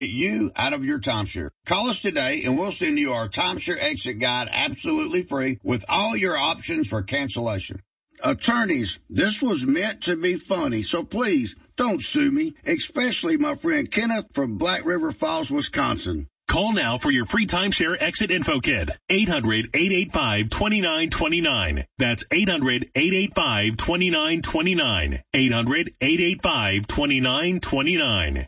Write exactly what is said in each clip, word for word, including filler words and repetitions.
you out of your timeshare. Call us today and we'll send you our timeshare exit guide absolutely free with all your options for cancellation. Attorneys, this was meant to be funny, so please don't sue me, especially my friend Kenneth from Black River Falls, Wisconsin. Call now for your free timeshare exit info kit. eight hundred, eight eight five, two nine two nine. That's eight hundred, eight eight five, two nine two nine. eight hundred, eight eight five, two nine two nine.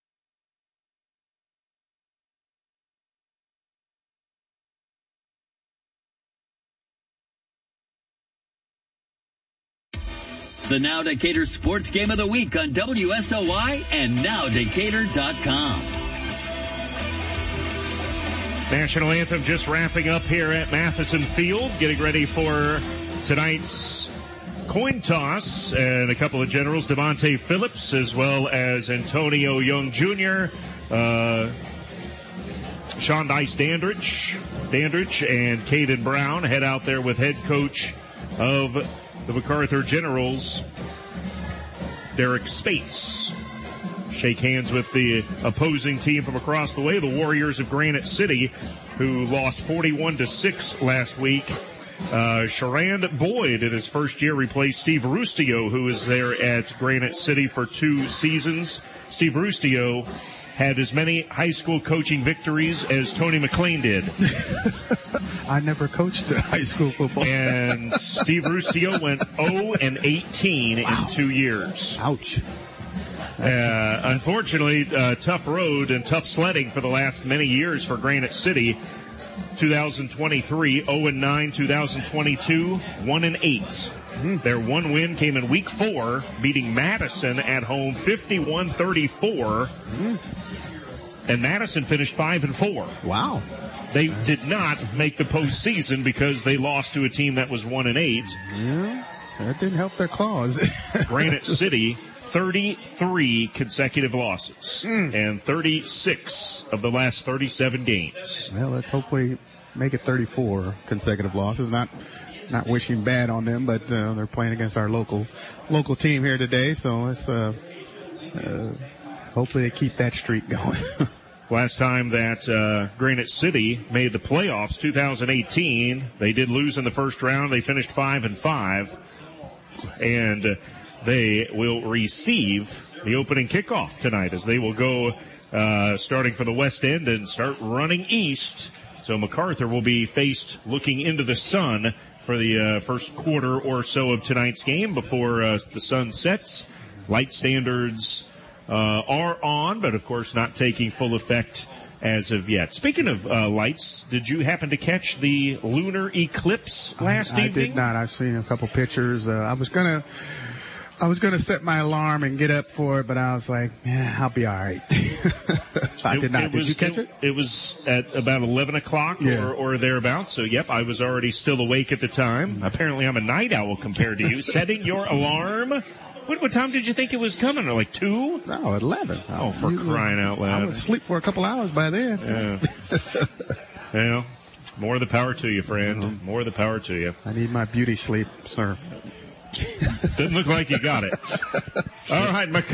The Now Decatur Sports Game of the Week on W S O Y and now decatur dot com. National anthem just wrapping up here at Matheson Field, getting ready for tonight's coin toss. And a couple of generals, Devontae Phillips as well as Antonio Young Junior, uh, Sean Dice Dandridge, Dandridge and Caden Brown head out there with head coach of the MacArthur Generals, Derek Spates. Shake hands with the opposing team from across the way, the Warriors of Granite City, who lost forty-one to six last week. Uh, Sharand Boyd in his first year replaced Steve Rustio, who was there at Granite City for two seasons. Steve Rustio had as many high school coaching victories as Tony McLean did. I never coached high school football. And Steve Rustio went oh and eighteen wow. in two years. Ouch. Uh, unfortunately, uh, tough road and tough sledding for the last many years for Granite City. twenty twenty-three, oh and nine, twenty twenty-two, one and eight. Mm-hmm. Their one win came in week four, beating Madison at home fifty-one thirty-four. Mm-hmm. And Madison finished five and four. Wow. They did not make the postseason because they lost to a team that was one and eight. Yeah, that didn't help their cause. Granite City, thirty-three consecutive losses mm. and thirty-six of the last thirty-seven games. Well, let's hopefully make it thirty-four consecutive losses. Not, not wishing bad on them, but uh, they're playing against our local, local team here today. So let's uh, uh, hopefully they keep that streak going. Last time that uh, Granite City made the playoffs, two thousand eighteen, they did lose in the first round. They finished five and five, and uh, they will receive the opening kickoff tonight as they will go uh, starting for the West End and start running east. So MacArthur will be faced looking into the sun for the uh, first quarter or so of tonight's game before uh, the sun sets. Light standards uh, are on, but of course not taking full effect as of yet. Speaking of uh, lights, did you happen to catch the lunar eclipse last I, I evening? I did not. I've seen a couple pictures. Uh, I was gonna, I was gonna set my alarm and get up for it, but I was like, yeah, I'll be all right. I it, did not. It did was, you catch it, it? It was at about eleven o'clock yeah. or, or thereabouts. So, yep, I was already still awake at the time. Apparently, I'm a night owl compared to you. Setting your alarm. What, what time did you think it was coming? Like two? No, at eleven. Oh, for you, crying out loud. I was asleep for a couple hours by then. Yeah. Well, more the power to you, friend. Mm-hmm. More the power to you. I need my beauty sleep, sir. Doesn't look like you got it. All right, Mc...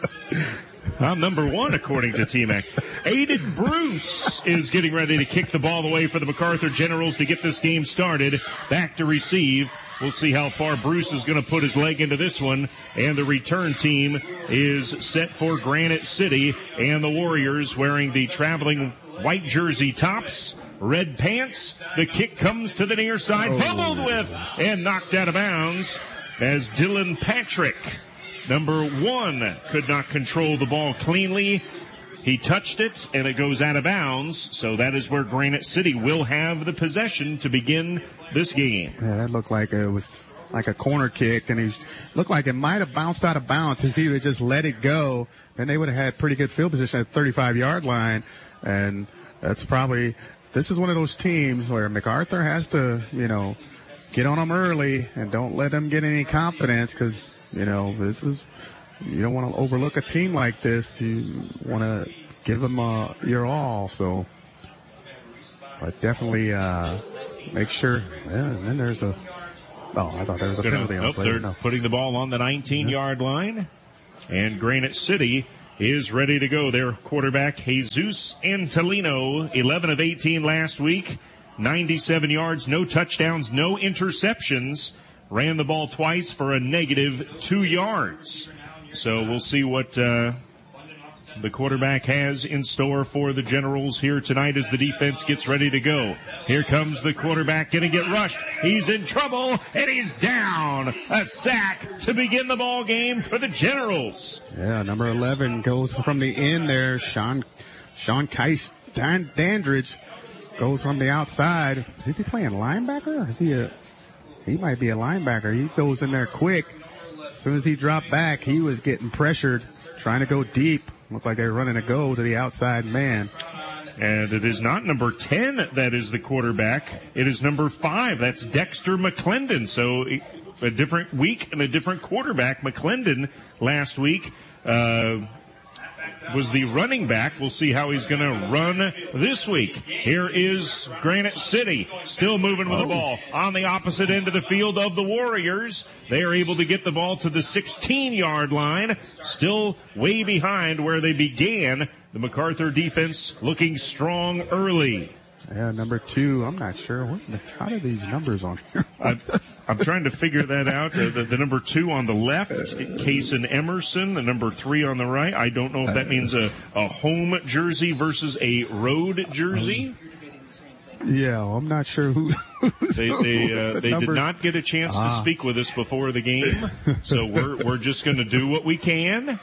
I'm number one, according to T-Mac. Aiden Bruce is getting ready to kick the ball away for the MacArthur Generals to get this game started. Back to receive. We'll see how far Bruce is going to put his leg into this one. And the return team is set for Granite City. And the Warriors wearing the traveling white jersey tops, red pants. The kick comes to the near side, oh. fumbled with, and knocked out of bounds as Dylan Patrick, number one, could not control the ball cleanly. He touched it, and it goes out of bounds. So that is where Granite City will have the possession to begin this game. Yeah, that looked like it was like a corner kick, and he looked like it might have bounced out of bounds. If he would have just let it go, then they would have had pretty good field position at the thirty-five-yard line. And that's probably, this is one of those teams where MacArthur has to, you know, get on them early and don't let them get any confidence, because, you know, this is, you don't want to overlook a team like this. You want to give them uh, your all. So, but definitely uh, make sure. Yeah, and then there's a. Oh, I thought there was a penalty on the play. They're no. putting the ball on the nineteen-yard line, and Granite City is ready to go. Their quarterback, Jesus Antolino, eleven of eighteen last week, ninety-seven yards, no touchdowns, no interceptions. Ran the ball twice for a negative two yards. So we'll see what uh, the quarterback has in store for the Generals here tonight as the defense gets ready to go. Here comes the quarterback going to get rushed. He's in trouble, and he's down. A sack to begin the ball game for the Generals. Yeah, number eleven goes from the end there. Sean Sean Keiss Dan, Dandridge goes from the outside. Is he playing linebacker? Or is he a... He might be a linebacker. He goes in there quick. As soon as he dropped back, he was getting pressured, trying to go deep. Looked like they were running a go to the outside man. And it is not number ten that is the quarterback. It is number five. That's Dexter McClendon. So a different week and a different quarterback. McClendon last week uh was the running back. We'll see how he's going to run this week. Here is Granite City, still moving with the ball on the opposite end of the field of the Warriors. They are able to get the ball to the sixteen-yard line, still way behind where they began. The MacArthur defense looking strong early. Yeah, number two, I'm not sure. What the, how are these numbers on here? I'm, I'm trying to figure that out. Uh, the, the number two on the left, Kason Emerson. The number three on the right. I don't know if that means a, a home jersey versus a road jersey. Yeah, well, I'm not sure who. they they, uh, they did not get a chance ah. to speak with us before the game, so we're we're just going to do what we can.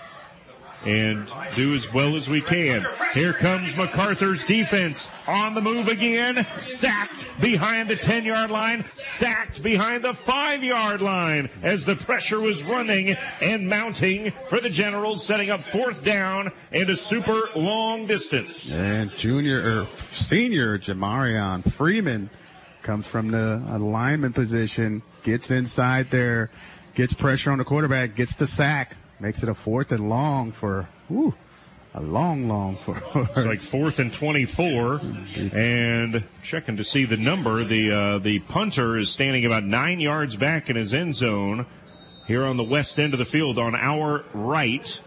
And do as well as we can. Here comes MacArthur's defense on the move again. Sacked behind the ten-yard line. Sacked behind the five-yard line as the pressure was running and mounting for the Generals, setting up fourth down and a super long distance. And junior or senior Jamarion Freeman comes from the lineman position, gets inside there, gets pressure on the quarterback, gets the sack. Makes it a fourth and long for, whew, a long, long for. It's like fourth and twenty-four. And checking to see the number, the, uh, the punter is standing about nine yards back in his end zone here on the west end of the field on our right.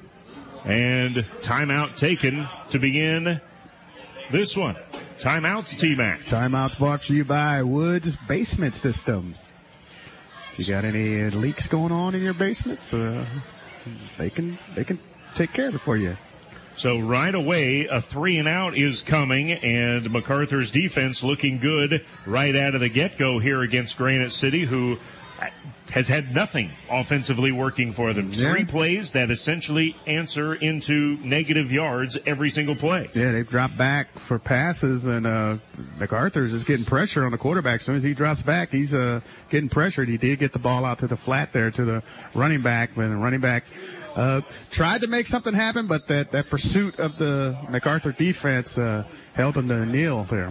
And timeout taken to begin this one. Timeouts, T-Mac. Timeouts brought to you by Woods Basement Systems. If you got any leaks going on in your basements, uh, they can, they can take care of it for you. So right away, a three and out is coming, and MacArthur's defense looking good right out of the get-go here against Granite City, who has had nothing offensively working for them. Yeah. Three plays that essentially answer into negative yards every single play. Yeah, they've dropped back for passes, and uh MacArthur's just getting pressure on the quarterback. As soon as he drops back, he's uh getting pressured. He did get the ball out to the flat there to the running back, and the running back uh tried to make something happen, but that, that pursuit of the MacArthur defense uh held him to the kneel there.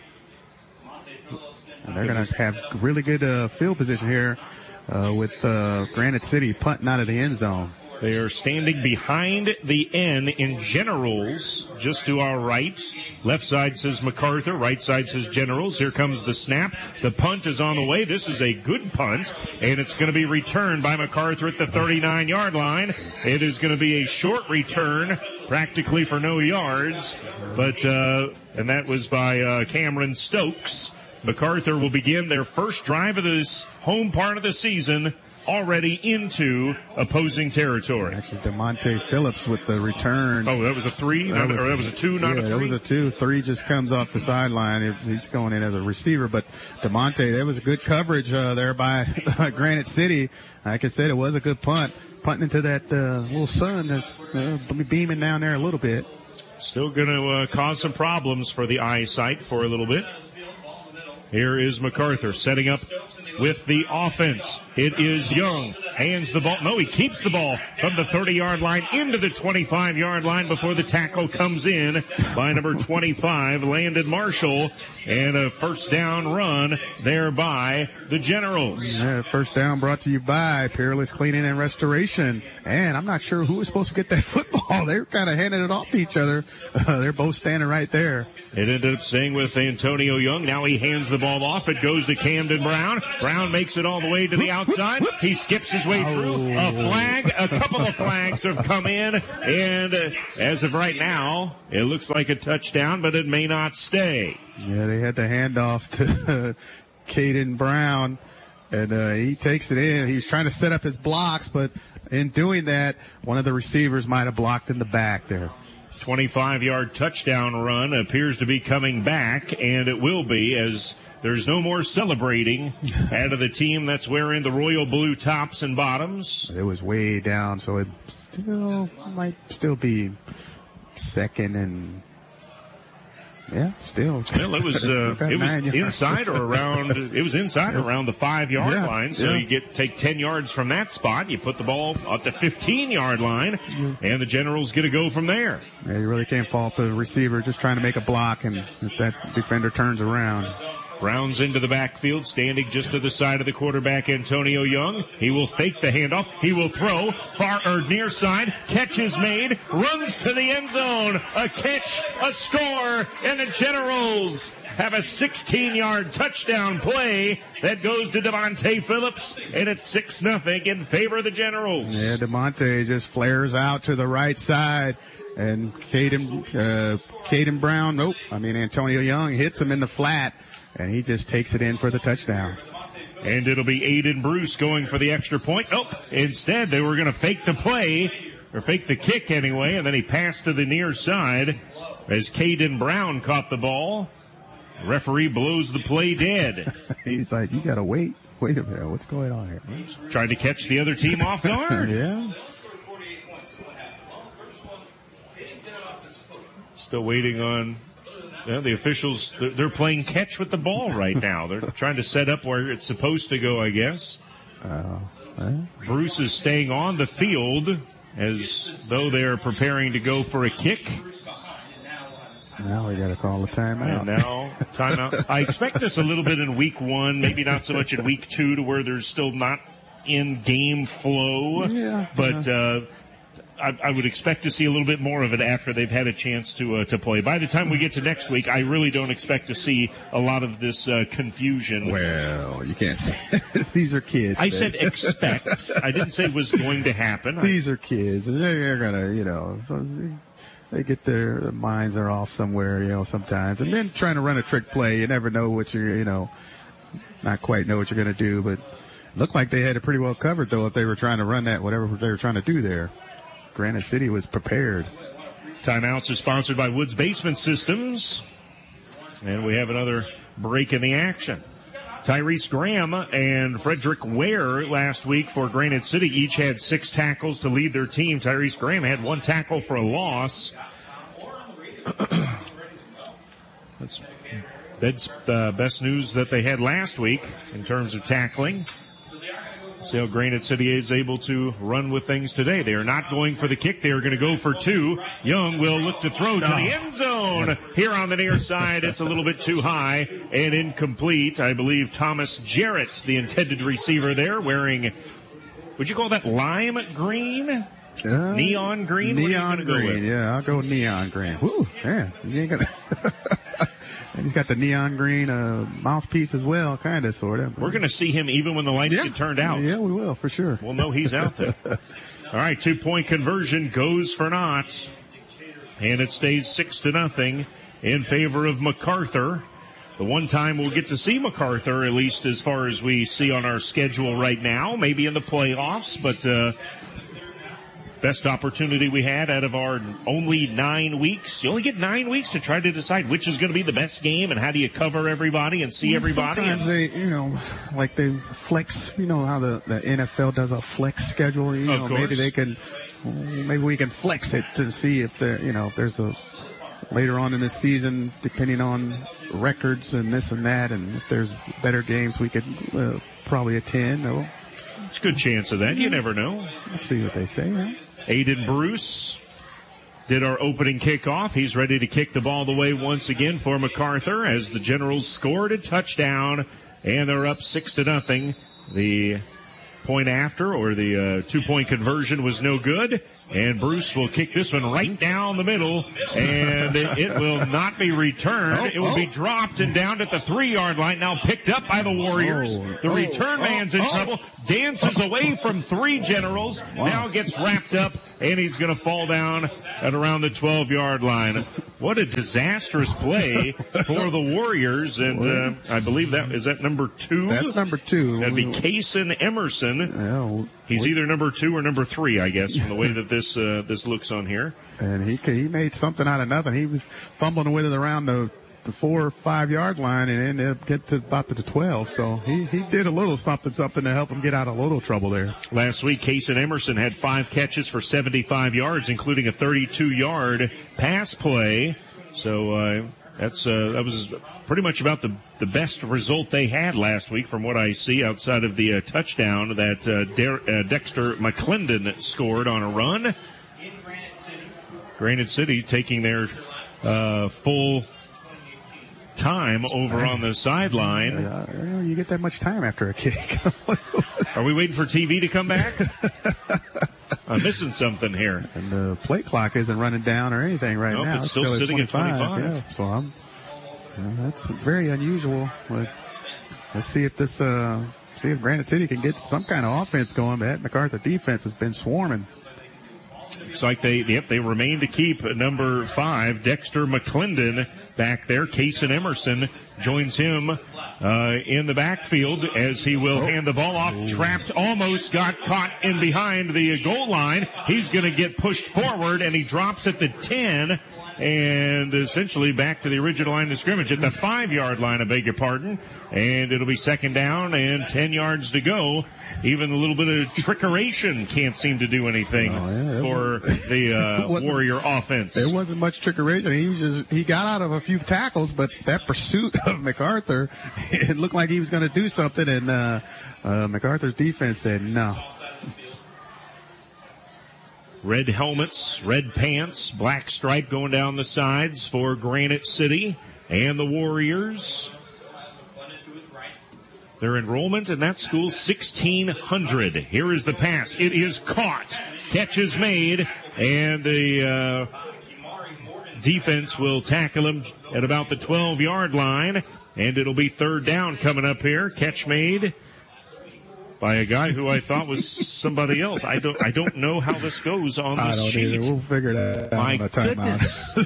And they're going to have really good uh, field position here uh, with uh, Granite City punting out of the end zone. They are standing behind the N in Generals, just to our right. Left side says MacArthur, right side says Generals. Here comes the snap. The punt is on the way. This is a good punt, and it's going to be returned by MacArthur at the thirty-nine-yard line. It is going to be a short return, practically for no yards, but uh, and that was by uh, Cameron Stokes. MacArthur will begin their first drive of this home part of the season already into opposing territory. Actually, DeMonte Phillips with the return. Oh, that was a three? That not, was, or that was a two, not yeah, a three? that was a two. Three just comes off the sideline. He's going in as a receiver. But DeMonte, there was good coverage uh, there by Granite City. Like I said, it was a good punt. Punting into that uh, little sun that's uh, beaming down there a little bit. Still going to uh, cause some problems for the eyesight for a little bit. Here is MacArthur setting up with the offense. It is Young. Hands the ball. No, he keeps the ball from the thirty-yard line into the twenty-five-yard line before the tackle comes in by number twenty-five, Landon Marshall. And a first down run there by the Generals. Yeah, first down brought to you by Peerless Cleaning and Restoration. And I'm not sure who was supposed to get that football. They were kind of handing it off to each other. Uh, they're both standing right there. It ended up staying with Antonio Young. Now he hands the ball off. It goes to Camden Brown. Brown makes it all the way to the outside. He skips his his way through. A flag, a couple of flags have come in, and uh, as of right now, it looks like a touchdown, but it may not stay. Yeah, they had the handoff to uh, Caden Brown, and uh, he takes it in. He was trying to set up his blocks, but in doing that, one of the receivers might have blocked in the back there. twenty-five-yard touchdown run appears to be coming back, and it will be, as there's no more celebrating out of the team that's wearing the royal blue tops and bottoms. It was way down, so it still might still be second and yeah, still. Well, it was uh, it was inside or around. It was inside or around the five-yard yeah, line. So yeah. you get take ten yards from that spot. You put the ball at the fifteen-yard line, and the Generals get a go from there. Yeah, you really can't fault the receiver just trying to make a block, and if that defender turns around. Browns into the backfield, standing just to the side of the quarterback, Antonio Young. He will fake the handoff. He will throw far or near side. Catch is made. Runs to the end zone. A catch, a score, and the Generals have a sixteen-yard touchdown play that goes to Devontae Phillips, and it's six nothing in favor of the Generals. Yeah, Devontae just flares out to the right side. And Caden, uh, Caden Brown, nope, I mean Antonio Young hits him in the flat. And he just takes it in for the touchdown. And it'll be Aiden Bruce going for the extra point. Nope. Instead, they were going to fake the play, or fake the kick anyway, and then he passed to the near side as Caden Brown caught the ball. The referee blows the play dead. He's like, you got to wait. Wait a minute. What's going on here? He's trying to catch the other team off guard. Yeah. Still waiting on... Yeah, the officials, they're playing catch with the ball right now. They're trying to set up where it's supposed to go, I guess. Uh, eh? Bruce is staying on the field as though they're preparing to go for a kick. Now we got to call the timeout. And now, timeout. I expect this a little bit in week one, maybe not so much in week two, to where there's still not in game flow. Yeah. But, yeah. uh, I, I would expect to see a little bit more of it after they've had a chance to uh, to play. By the time we get to next week, I really don't expect to see a lot of this uh, confusion. Well, you can't say these are kids. I man. said expect. I didn't say was going to happen. These are kids, and they're gonna, you know, so they get their minds are off somewhere, you know, sometimes. And then trying to run a trick play, you never know what you're, you know, not quite know what you're gonna do. But it looked like they had it pretty well covered, though, if they were trying to run that, whatever they were trying to do there. Granite City was prepared. Timeouts are sponsored by Woods Basement Systems. And we have another break in the action. Tyrese Graham and Frederick Ware last week for Granite City each had six tackles to lead their team. Tyrese Graham had one tackle for a loss. That's, that's the best news that they had last week in terms of tackling. See how Granite City is able to run with things today. They are not going for the kick. They are going to go for two. Young will look to throw to the end zone. Here on the near side, it's a little bit too high and incomplete. I believe Thomas Jarrett, the intended receiver there, wearing, would you call that lime green? Uh, neon green? Neon green, yeah. I'll go neon green. Woo, man. You ain't gonna... And he's got the neon green uh, mouthpiece as well, kind of, sort of. We're going to see him even when the lights yeah. get turned out. Yeah, we will, for sure. We'll know he's out there. All right, two-point conversion goes for naught. And it stays six to nothing in favor of MacArthur. The one time we'll get to see MacArthur, at least as far as we see on our schedule right now, maybe in the playoffs, but uh best opportunity we had out of our only nine weeks. You only get nine weeks to try to decide which is going to be the best game and how do you cover everybody and see everybody. Sometimes they, you know, like they flex, you know how the, the N F L does a flex schedule. You know, maybe they can, maybe we can flex it to see if there, you know, if there's a, later on in the season, depending on records and this and that, and if there's better games we could uh, probably attend. Or, it's a good chance of that. You never know. Let's see what they say. Huh? Aiden Bruce did our opening kickoff. He's ready to kick the ball the way once again for MacArthur as the Generals scored a touchdown and they're up six to nothing. The point after, or the uh, two-point conversion was no good. And Bruce will kick this one right down the middle, and it, it will not be returned. Oh, it will oh. be dropped and down at the three-yard line. Now picked up by the Warriors. Oh, the oh, return oh, man's in oh. trouble. Dances away from three Generals. Wow. Now gets wrapped up, and he's going to fall down at around the twelve-yard line. What a disastrous play for the Warriors, and uh, I believe that is that number two. That's number two. That'd be Kaysen Emerson. Yeah, well, He's either number two or number three, I guess, from the way that this uh, this looks on here. And he he made something out of nothing. He was fumbling with it around the the four or five yard line and ended up get to about to the twelve. So he he did a little something something to help him get out of a little trouble there. Last week, Kaysen Emerson had five catches for seventy-five yards, including a thirty-two yard pass play. So uh, that's uh, that was pretty much about the the best result they had last week, from what I see, outside of the uh, touchdown that uh, De- uh, Dexter McClendon scored on a run. Granite City taking their uh, full time over on the sideline. Uh, you get that much time after a kick. Are we waiting for T V to come back? I'm missing something here. And the play clock isn't running down or anything right nope, now. It's still, still sitting at twenty-five. Yeah, so I'm, uh, that's very unusual. But let's see if this, uh, see if Granite City can get some kind of offense going. That MacArthur defense has been swarming. Looks like they, yep, they remain to keep number five, Dexter McClendon, back there. Kaysen Emerson joins him uh, in the backfield as he will oh. hand the ball off. Ooh. Trapped, almost got caught in behind the goal line. He's going to get pushed forward, and he drops at the ten. And essentially back to the original line of scrimmage at the five-yard line, I beg your pardon. And it'll be second down and ten yards to go. Even a little bit of trickeration can't seem to do anything oh, yeah, for the uh, Warrior offense. There wasn't much trickeration. He was just, he got out of a few tackles, but that pursuit of MacArthur, it looked like he was going to do something, and uh, uh, MacArthur's defense said no. Red helmets, red pants, black stripe going down the sides for Granite City and the Warriors. Their enrollment in that school, sixteen hundred. Here is the pass. It is caught. Catch is made, and the uh, defense will tackle him at about the twelve-yard line, and it'll be third down coming up here. Catch made by a guy who I thought was somebody else. I don't, I don't know how this goes on I the don't sheet. Either. We'll figure that out My on a timeout.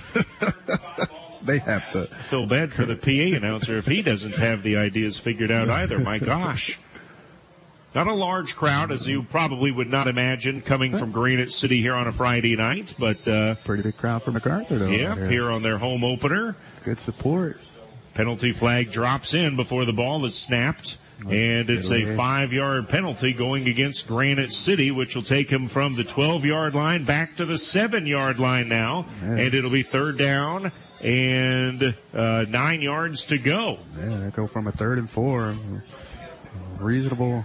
They have to. Feel bad for the P A announcer if he doesn't have the ideas figured out either. My gosh. Not a large crowd, as you probably would not imagine, coming from Granite City here on a Friday night, but uh pretty big crowd for MacArthur, though. Yeah, here. here on their home opener. Good support. Penalty flag drops in before the ball is snapped. And it's a five-yard penalty going against Granite City, which will take him from the twelve-yard line back to the seven-yard line now. Man. And it'll be third down and uh, nine yards to go. Yeah, they go from a third and four. Reasonable.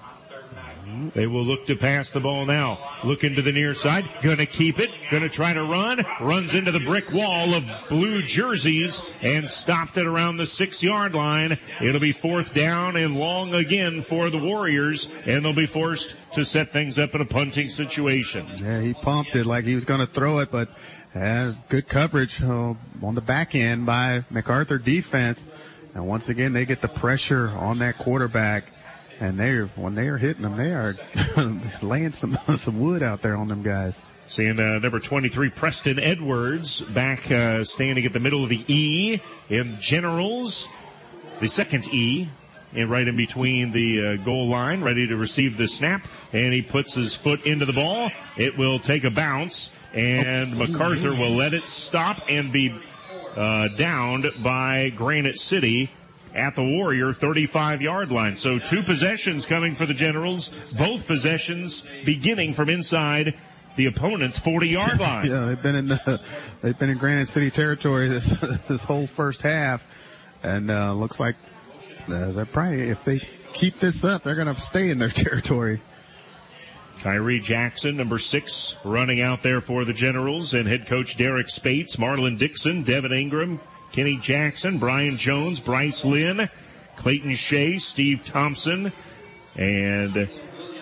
They will look to pass the ball now. Looking to the near side. Gonna keep it. Gonna try to run. Runs into the brick wall of blue jerseys and stopped it around the six-yard line. It'll be fourth down and long again for the Warriors, and they'll be forced to set things up in a punting situation. Yeah, he pumped it like he was gonna throw it, but had good coverage uh, on the back end by MacArthur defense. And once again, they get the pressure on that quarterback. And they're, when they are hitting them, they are laying some, some wood out there on them guys. Seeing, uh, number twenty-three, Preston Edwards, back, uh, standing at the middle of the E in Generals. The second E, and right in between the, uh, goal line, ready to receive the snap. And he puts his foot into the ball. It will take a bounce, and MacArthur will let it stop and be, uh, downed by Granite City at the Warrior thirty-five-yard line. So two possessions coming for the Generals, both possessions beginning from inside the opponent's forty-yard line. Yeah, they've been in the, they've been in Granite City territory this this whole first half, and uh, looks like uh, they're probably, if they keep this up, they're going to stay in their territory. Tyree Jackson, number six, running out there for the Generals, and head coach Derek Spates, Marlon Dixon, Devin Ingram, Kenny Jackson, Brian Jones, Bryce Lynn, Clayton Shea, Steve Thompson, and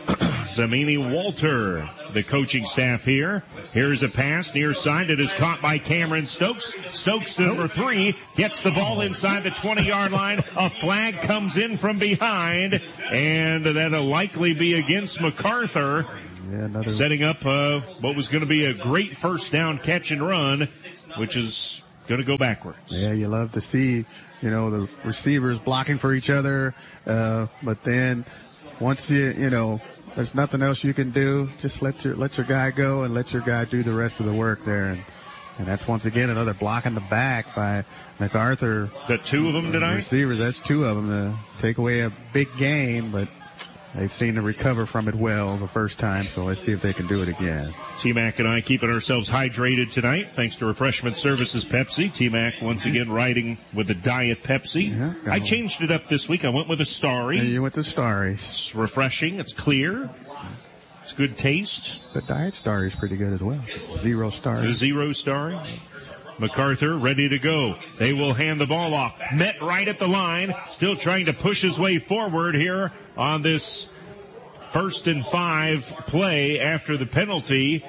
Zamini Walter, the coaching staff here. Here's a pass near side. It is caught by Cameron Stokes. Stokes, number three, gets the ball inside the twenty-yard line. A flag comes in from behind, and that'll likely be against MacArthur. Yeah, another... Setting up uh, what was going to be a great first down catch and run, which is going to go backwards. Yeah, you love to see, you know, the receivers blocking for each other, uh, but then once you, you know, there's nothing else you can do, just let your, let your guy go and let your guy do the rest of the work there. And, and that's once again another block in the back by MacArthur. Got two of them tonight? Receivers, that's two of them to take away a big gain, but they've seen to recover from it well the first time, so let's see if they can do it again. T-Mac and I keeping ourselves hydrated tonight thanks to Refreshment Services Pepsi. T-Mac once again riding with the Diet Pepsi. Yeah, I changed it up this week. I went with a Starry. Yeah, you went to Starry. It's refreshing. It's clear. It's good taste. The Diet Starry is pretty good as well. Zero Starry. The Zero Starry. MacArthur ready to go. They will hand the ball off. Met right at the line. Still trying to push his way forward here on this first and five play after the penalty.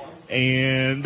And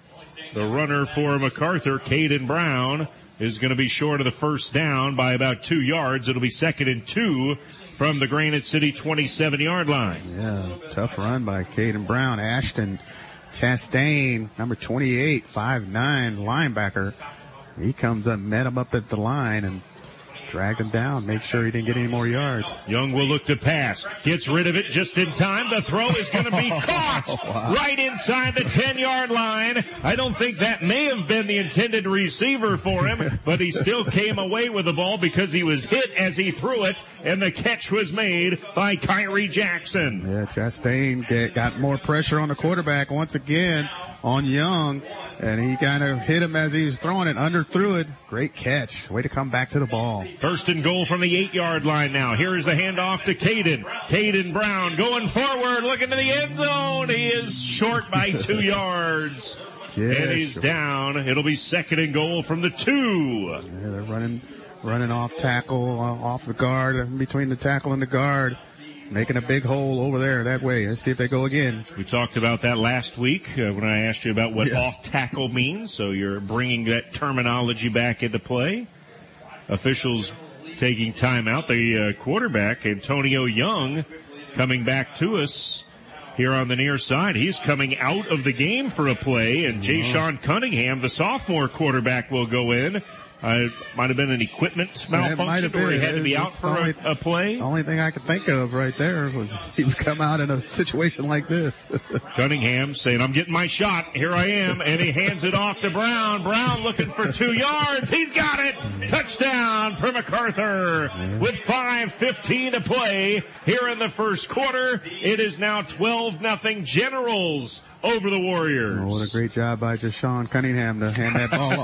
the runner for MacArthur, Caden Brown, is going to be short of the first down by about two yards. It'll be second and two from the Granite City twenty-seven-yard line. Yeah, tough run by Caden Brown. Ashton Chastain, number twenty-eight, five nine linebacker. He comes up, met him up at the line and dragged him down, make sure he didn't get any more yards. Young will look to pass. Gets rid of it just in time. The throw is going to be caught wow. right inside the ten-yard line. I don't think that may have been the intended receiver for him, but he still came away with the ball because he was hit as he threw it, and the catch was made by Kyrie Jackson. Yeah, Chastain get, got more pressure on the quarterback once again on Young, and he kind of hit him as he was throwing it, underthrew it. Great catch. Way to come back to the ball. First and goal from the eight-yard line now. Here's the handoff to Caden. Caden Brown going forward, looking to the end zone. He is short by two yards. Yeah, and he's short. Down. It'll be second and goal from the two. Yeah, they're running, running off tackle, uh, off the guard, between the tackle and the guard. Making a big hole over there that way. Let's see if they go again. We talked about that last week uh, when I asked you about what yeah. off tackle means. So you're bringing that terminology back into play. Officials taking time out. The uh, quarterback, Antonio Young, coming back to us here on the near side. He's coming out of the game for a play, and Jay Sean Cunningham, the sophomore quarterback, will go in. Uh, might have been an equipment malfunction where he had to be out for only, a, a play. The only thing I could think of right there was he would come out in a situation like this. Cunningham saying, I'm getting my shot. Here I am. And he hands it off to Brown. Brown looking for two yards. He's got it. Touchdown for MacArthur yeah. with five fifteen to play here in the first quarter. It is now twelve nothing Generals over the Warriors. Oh, what a great job by just Sean Cunningham to hand that ball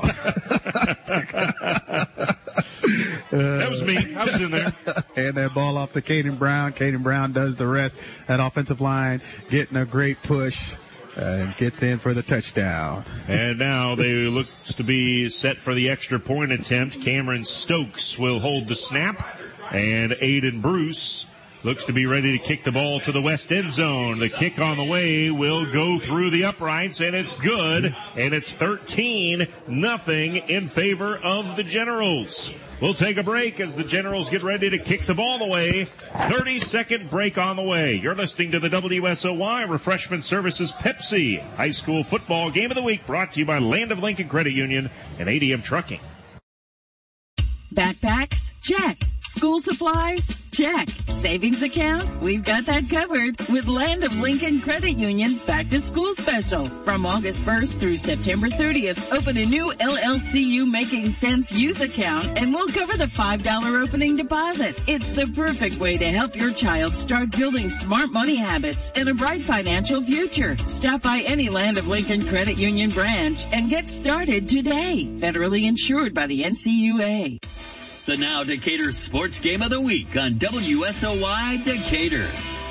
off. That was me. I was in there. Hand that ball off to Caden Brown. Caden Brown does the rest. That offensive line getting a great push uh, and gets in for the touchdown. And now they look to be set for the extra point attempt. Cameron Stokes will hold the snap, and Aiden Bruce looks to be ready to kick the ball to the west end zone. The kick on the way will go through the uprights, and it's good. And it's thirteen nothing in favor of the Generals. We'll take a break as the Generals get ready to kick the ball away. thirty-second break on the way. You're listening to the W S O Y Refreshment Services Pepsi High School Football Game of the Week, brought to you by Land of Lincoln Credit Union and A D M Trucking. Backpacks? Check. School supplies? Check. Savings account? We've got that covered with Land of Lincoln Credit Union's Back to School Special. From August first through September thirtieth, open a new L L C U Making Sense Youth account and we'll cover the five dollars opening deposit. It's the perfect way to help your child start building smart money habits and a bright financial future. Stop by any Land of Lincoln Credit Union branch and get started today. Federally insured by the N C U A. The Now Decatur Sports Game of the Week on W S O Y Decatur.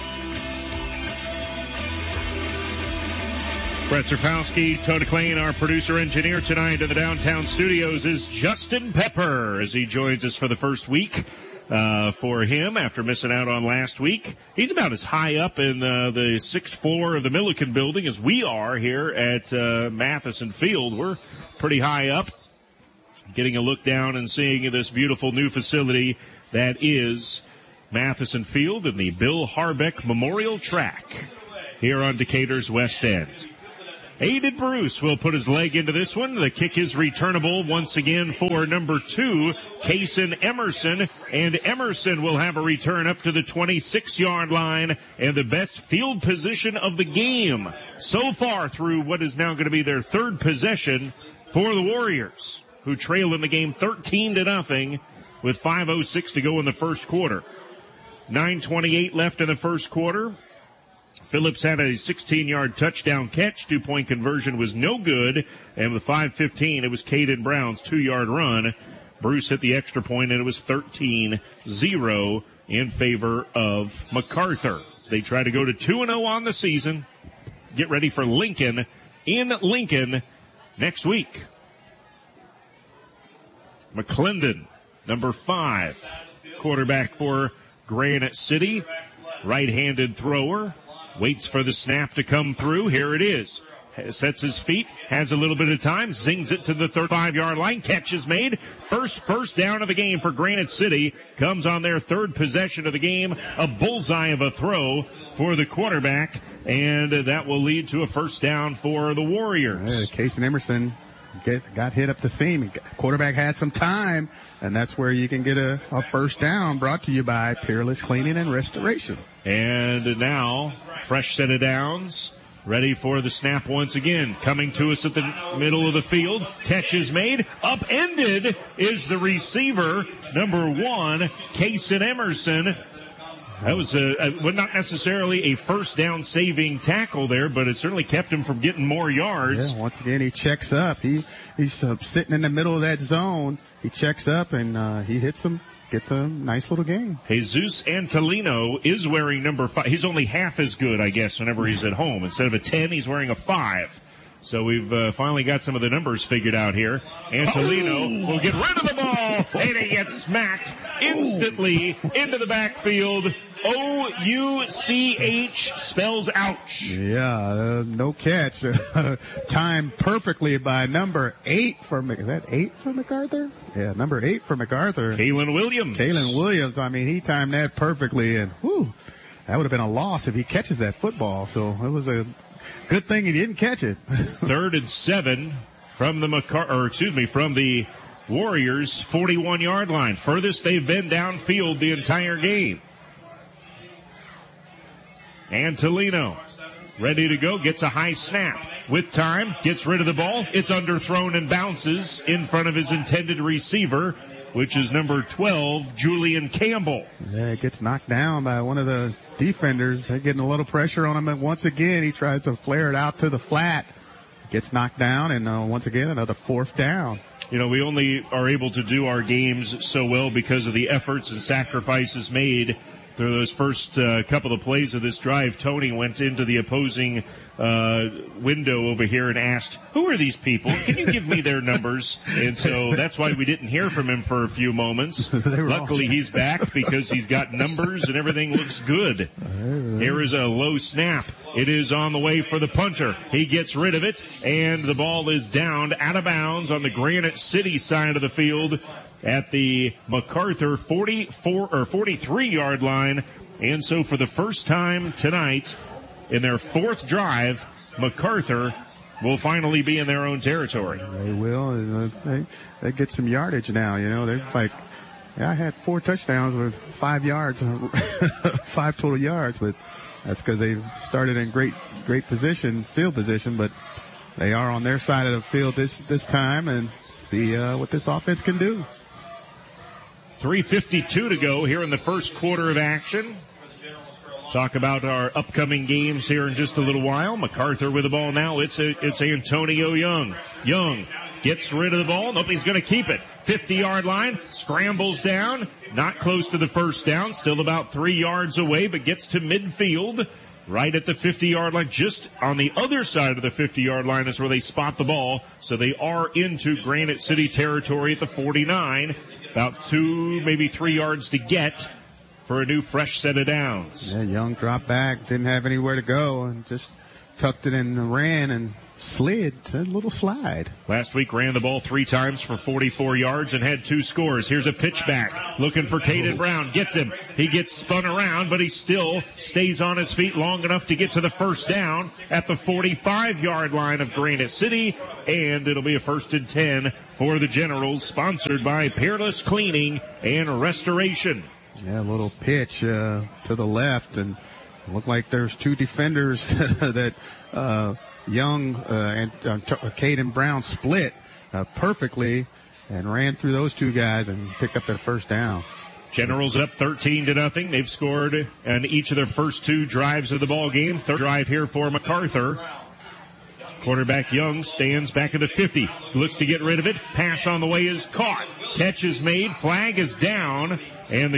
Brett Zerpowski, Tony Klein, our producer-engineer tonight in the downtown studios is Justin Pepper as he joins us for the first week uh, for him after missing out on last week. He's about as high up in uh, the sixth floor of the Milliken building as we are here at uh, Matheson Field. We're pretty high up, getting a look down and seeing this beautiful new facility that is Matheson Field and the Bill Harbeck Memorial Track here on Decatur's West End. Aiden Bruce will put his leg into this one. The kick is returnable once again for number two, Kaysen Emerson. And Emerson will have a return up to the twenty-six-yard line and the best field position of the game so far through what is now going to be their third possession for the Warriors, who trail in the game thirteen to nothing with five oh six to go in the first quarter. nine twenty-eight left in the first quarter. Phillips had a sixteen-yard touchdown catch. Two-point conversion was no good. And with five fifteen, it was Caden Brown's two-yard run. Bruce hit the extra point, and it was thirteen zero in favor of MacArthur. They try to go to two and oh on the season. Get ready for Lincoln in Lincoln next week. McClendon, number five, quarterback for Granite City. Right-handed thrower. Waits for the snap to come through. Here it is. Sets his feet. Has a little bit of time. Zings it to the thirty-five-yard line. Catch is made. First first down of the game for Granite City. Comes on their third possession of the game. A bullseye of a throw for the quarterback. And that will lead to a first down for the Warriors. Yeah, Kaysen Emerson get, got hit up the seam. Quarterback had some time. And that's where you can get a, a first down, brought to you by Peerless Cleaning and Restoration. And now, fresh set of downs. Ready for the snap once again. Coming to us at the middle of the field. Catch is made. Upended is the receiver, number one, Kaysen Emerson. That was a, a, well, not necessarily a first down saving tackle there, but it certainly kept him from getting more yards. Yeah, once again, he checks up. He He's uh, sitting in the middle of that zone. He checks up and uh, he hits him. Gets a nice little game. Jesus Antolino is wearing number five. He's only half as good, I guess, whenever he's at home. Instead of a ten, he's wearing a five. So we've uh, finally got some of the numbers figured out here. Antolino oh. will get rid of the ball, and he gets smacked instantly oh. into the backfield. O U C H spells ouch. Yeah, uh, no catch. Timed perfectly by number eight for, is that eight for MacArthur? Yeah, number eight for MacArthur. Kalen Williams. Kalen Williams. I mean, he timed that perfectly, and whew, that would have been a loss if he catches that football. So it was a good thing he didn't catch it. Third and seven from the MacArthur, or excuse me, from the Warriors' forty-one-yard line. Furthest they've been downfield the entire game. Antolino, ready to go, gets a high snap. With time, gets rid of the ball. It's underthrown and bounces in front of his intended receiver, which is number twelve, Julian Campbell. Yeah, it gets knocked down by one of the defenders. They're getting a little pressure on him. And once again, he tries to flare it out to the flat. Gets knocked down, and uh, once again, another fourth down. You know, we only are able to do our games so well because of the efforts and sacrifices made through those first uh, couple of plays of this drive. Tony went into the opposing uh, window over here and asked, who are these people? Can you give me their numbers? And so that's why we didn't hear from him for a few moments. Luckily, he's back because he's got numbers and everything looks good. Here is a low snap. It is on the way for the punter. He gets rid of it, and the ball is down out of bounds on the Granite City side of the field at the MacArthur forty-four or forty-three-yard line. And so for the first time tonight, in their fourth drive, MacArthur will finally be in their own territory. They will. They, they get some yardage now, you know. They're like, yeah, I had four touchdowns with five yards, five total yards, but that's because they started in great, great position, field position, but they are on their side of the field this, this time, and see uh, what this offense can do. three fifty-two to go here in the first quarter of action. Talk about our upcoming games here in just a little while. MacArthur with the ball now. It's a, it's Antonio Young. Young gets rid of the ball. Nope, he's going to keep it. fifty-yard line. Scrambles down. Not close to the first down. Still about three yards away, but gets to midfield. Right at the fifty-yard line. Just on the other side of the fifty-yard line is where they spot the ball. So they are into Granite City territory at the forty-nine. about two, maybe three yards to get for a new fresh set of downs. Yeah, Young dropped back, didn't have anywhere to go, and just tucked it in and ran and slid. A little slide. Last week ran the ball three times for forty-four yards and had two scores. Here's a pitch back. Looking for Caden Brown. Gets him. He gets spun around, but he still stays on his feet long enough to get to the first down at the forty-five-yard line of Granite City. And it'll be a first and ten for the Generals, sponsored by Peerless Cleaning and Restoration. Yeah, a little pitch uh, to the left, and it looked like there's two defenders that uh Young uh, and uh, Caden Brown split uh, perfectly and ran through those two guys and picked up their first down. Generals up thirteen to nothing. They've scored on each of their first two drives of the ball game. Third drive here for MacArthur. Quarterback Young stands back at the fifty. Looks to get rid of it. Pass on the way is caught. Catch is made. Flag is down. And the